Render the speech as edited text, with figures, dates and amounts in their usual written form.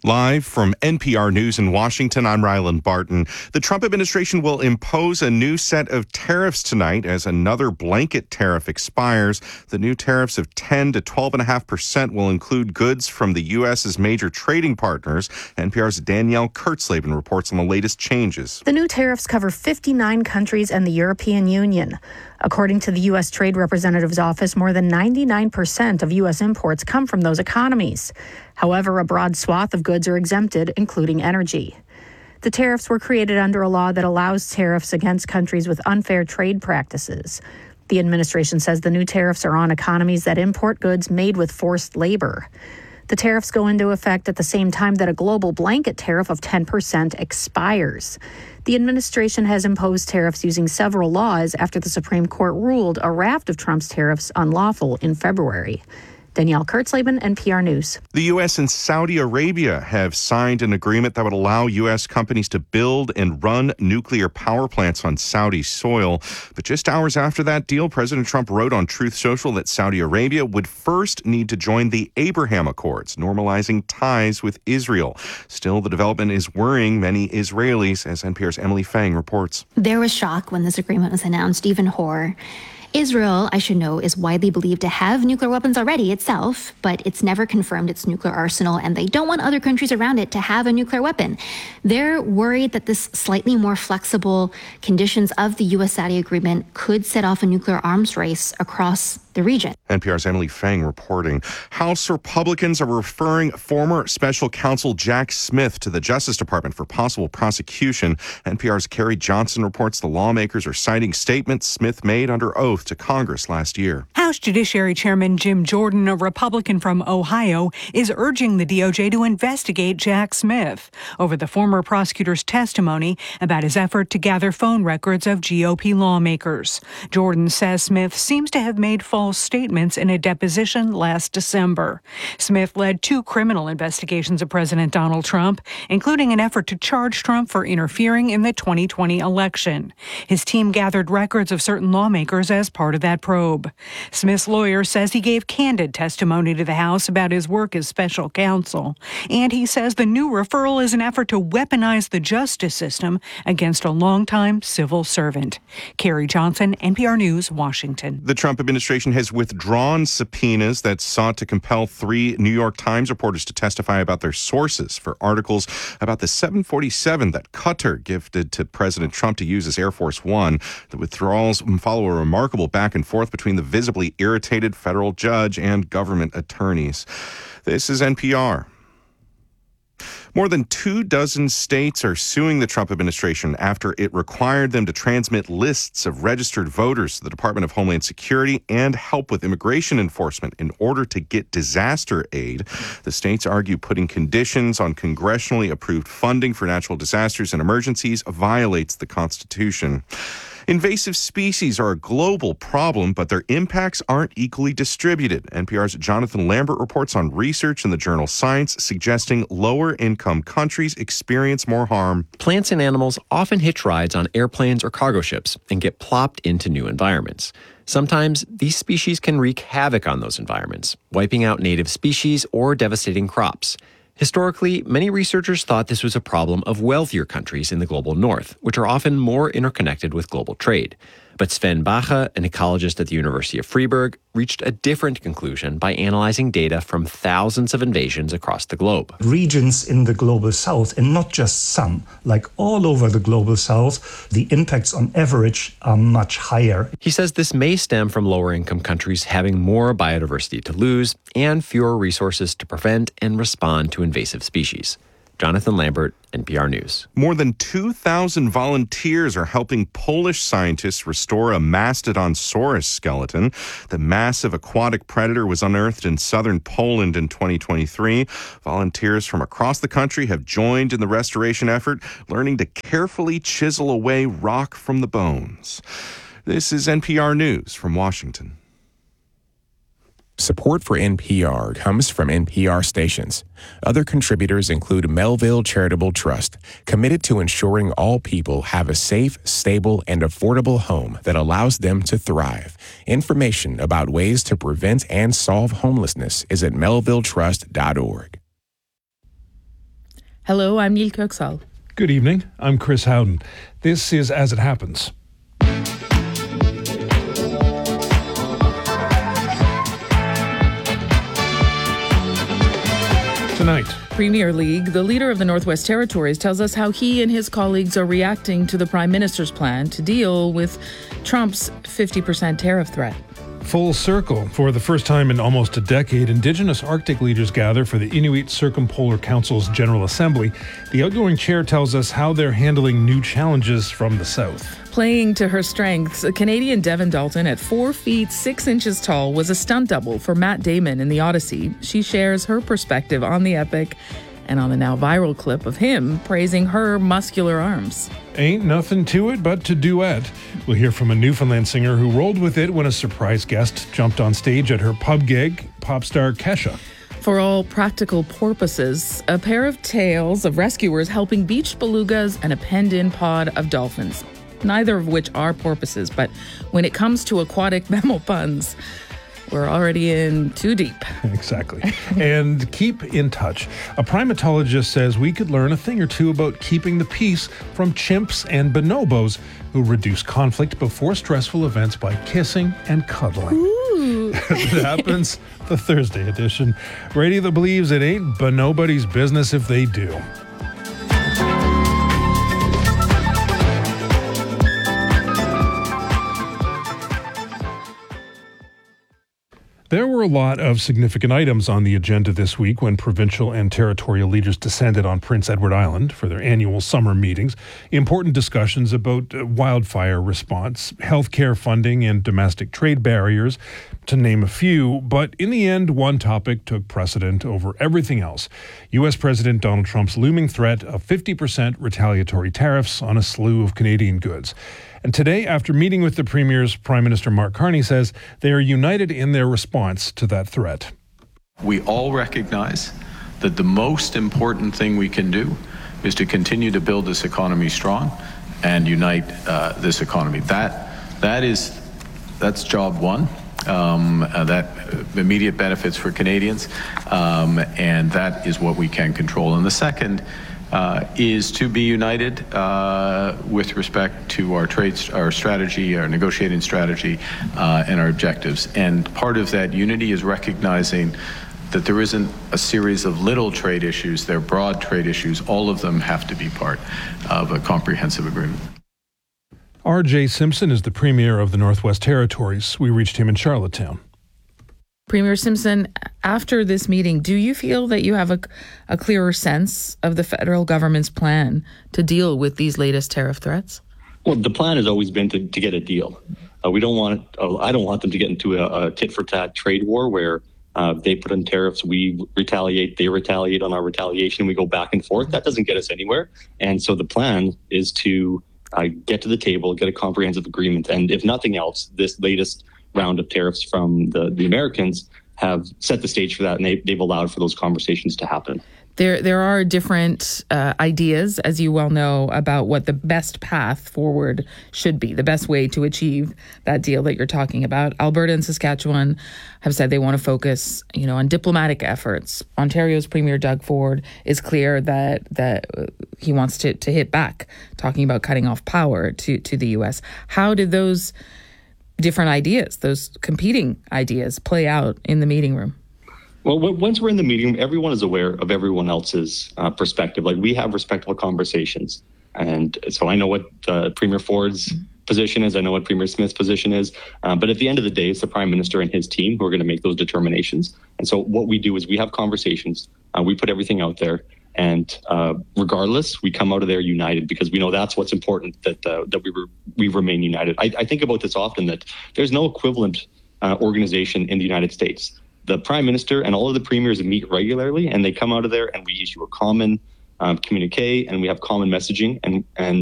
Live from NPR News in Washington, I'm Ryland Barton. The Trump administration will impose a new set of tariffs tonight as another blanket tariff expires. The new tariffs of 10 to 12.5% will include goods from the U.S.'s major trading partners. NPR's Danielle Kurtzleben reports on the latest changes. The new tariffs cover 59 countries and the European Union. According to the U.S. Trade Representative's office, more than 99% of U.S. imports come from those economies. However, a broad swath of goods are exempted, including energy. The tariffs were created under a law that allows tariffs against countries with unfair trade practices. The administration says the new tariffs are on economies that import goods made with forced labor. The tariffs go into effect at the same time that a global blanket tariff of 10% expires. The administration has imposed tariffs using several laws after the Supreme Court ruled a raft of Trump's tariffs unlawful in February. Danielle Kurtzleben, NPR News. The U.S. and Saudi Arabia have signed an agreement that would allow U.S. companies to build and run nuclear power plants on Saudi soil. But just hours after that deal, President Trump wrote on Truth Social that Saudi Arabia would first need to join the Abraham Accords, normalizing ties with Israel. Still, the development is worrying many Israelis, as NPR's Emily Fang reports. There was shock when this agreement was announced, even horror. Israel, I should know, is widely believed to have nuclear weapons already itself, but it's never confirmed its nuclear arsenal, and they don't want other countries around it to have a nuclear weapon. They're worried that this slightly more flexible conditions of the U.S.-Saudi agreement could set off a nuclear arms race across the region. NPR's Emily Fang reporting. House Republicans are referring former special counsel Jack Smith to the Justice Department for possible prosecution. NPR's Carrie Johnson reports the lawmakers are citing statements Smith made under oath to Congress last year. House Judiciary Chairman Jim Jordan, a Republican from Ohio, is urging the DOJ to investigate Jack Smith over the former prosecutor's testimony about his effort to gather phone records of GOP lawmakers. Jordan says Smith seems to have made false statements in a deposition last December. Smith led 2 criminal investigations of President Donald Trump, including an effort to charge Trump for interfering in the 2020 election. His team gathered records of certain lawmakers as part of that probe. Smith's lawyer says he gave candid testimony to the House about his work as special counsel, and he says the new referral is an effort to weaponize the justice system against a longtime civil servant. Carrie Johnson, NPR News, Washington. The Trump administration has withdrawn subpoenas that sought to compel 3 New York Times reporters to testify about their sources for articles about the 747 that Qatar gifted to President Trump to use as Air Force One. The withdrawals follow a remarkable back and forth between the visibly irritated federal judge and government attorneys. This is NPR. More than 24 states are suing the Trump administration after it required them to transmit lists of registered voters to the Department of Homeland Security and help with immigration enforcement in order to get disaster aid. The states argue putting conditions on congressionally approved funding for natural disasters and emergencies violates the Constitution. Invasive species are a global problem, but their impacts aren't equally distributed. NPR's Jonathan Lambert reports on research in the journal Science suggesting lower-income countries experience more harm. Plants and animals often hitch rides on airplanes or cargo ships and get plopped into new environments. Sometimes these species can wreak havoc on those environments, wiping out native species or devastating crops. Historically, many researchers thought this was a problem of wealthier countries in the global north, which are often more interconnected with global trade. But Sven Bache, an ecologist at the University of Freiburg, reached a different conclusion by analyzing data from thousands of invasions across the globe. Regions in the global south, and not just some, like all over the global south, the impacts on average are much higher. He says this may stem from lower-income countries having more biodiversity to lose and fewer resources to prevent and respond to invasive species. Jonathan Lambert, NPR News. More than 2,000 volunteers are helping Polish scientists restore a Mastodonsaurus skeleton. The massive aquatic predator was unearthed in southern Poland in 2023. Volunteers from across the country have joined in the restoration effort, learning to carefully chisel away rock from the bones. This is NPR News from Washington. Support for NPR comes from NPR stations. Other contributors include Melville Charitable Trust, committed to ensuring all people have a safe, stable, and affordable home that allows them to thrive. Information about ways to prevent and solve homelessness is at melvilletrust.org. Hello, I'm Neil Köksal. Good evening. I'm Chris Howden. This is As It Happens. Tonight, Premier League, the leader of the Northwest Territories, tells us how he and his colleagues are reacting to the Prime Minister's plan to deal with Trump's 50% tariff threat. full circle. For the first time in almost a decade, Indigenous Arctic leaders gather for the Inuit Circumpolar Council's General Assembly. The outgoing chair tells us how they're handling new challenges from the south. Playing to her strengths, Canadian Devon Dalton, at 4 feet 6 inches tall, was a stunt double for Matt Damon in The Odyssey. She shares her perspective on the epic and on the now viral clip of him praising her muscular arms. Ain't nothing to it but to duet. We'll hear from a Newfoundland singer who rolled with it when a surprise guest jumped on stage at her pub gig, pop star Kesha. For all practical purposes, a pair of tales of rescuers helping beached belugas and a penned-in pod of dolphins. Neither of which are porpoises, but when it comes to aquatic mammal puns, we're already in too deep. Exactly. And keep in touch. A primatologist says we could learn a thing or two about keeping the peace from chimps and bonobos who reduce conflict before stressful events by kissing and cuddling. Ooh. It happens, the Thursday edition. Radio that believes it ain't nobody's business if they do. There were a lot of significant items on the agenda this week when provincial and territorial leaders descended on Prince Edward Island for their annual summer meetings. Important discussions about wildfire response, healthcare funding, and domestic trade barriers, to name a few. But in the end, one topic took precedent over everything else. U.S. President Donald Trump's looming threat of 50% retaliatory tariffs on a slew of Canadian goods. And today, after meeting with the Premier's Prime Minister Mark Carney says they are united in their response to that threat. We all recognize that the most important thing we can do is to continue to build this economy strong and unite this economy. That's job one. That immediate benefits for Canadians, and that is what we can control. And the second is to be united with respect to our strategy, our negotiating strategy, and our objectives. And part of that unity is recognizing that there isn't a series of little trade issues, they're broad trade issues. All of them have to be part of a comprehensive agreement. R.J. Simpson is the Premier of the Northwest Territories. We reached him in Charlottetown. Premier Simpson, after this meeting, do you feel that you have a clearer sense of the federal government's plan to deal with these latest tariff threats? Well, the plan has always been to get a deal. I don't want them to get into a tit-for-tat trade war where they put in tariffs, we retaliate, they retaliate on our retaliation, we go back and forth. That doesn't get us anywhere. And so the plan is to get to the table, get a comprehensive agreement. And if nothing else, this latest round of tariffs from the Americans have set the stage for that, and they've allowed for those conversations to happen. There are different ideas, as you well know, about what the best path forward should be, the best way to achieve that deal that you're talking about. Alberta and Saskatchewan have said they want to focus, on diplomatic efforts. Ontario's Premier Doug Ford is clear that he wants to hit back, talking about cutting off power to the U.S. How did those different ideas, those competing ideas, play out in the meeting room? Well, once we're in the meeting, everyone is aware of everyone else's perspective. Like, we have respectful conversations. And so I know what Premier Ford's position is. I know what Premier Smith's position is. But at the end of the day, it's the Prime Minister and his team who are going to make those determinations. And so what we do is we have conversations. We put everything out there. And regardless, we come out of there united, because we know that's what's important, that we remain united. I think about this often, that there's no equivalent organization in the United States. The Prime Minister and all of the premiers meet regularly, and they come out of there and we issue a common communique, and we have common messaging, and